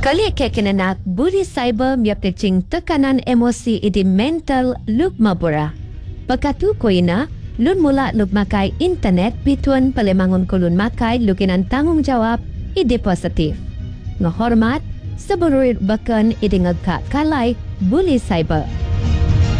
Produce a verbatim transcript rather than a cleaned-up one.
Kali ke kinanak bully cyber miaptecing tekanan emosi idi mental luk mabura. Pagkatu ko ina, lun mula luk makai internet bituan palemangon ko lun makai lukinan tanggung jawab idi positif. Ngahormat, sebururit bakan idi ngagkat kalay bully cyber.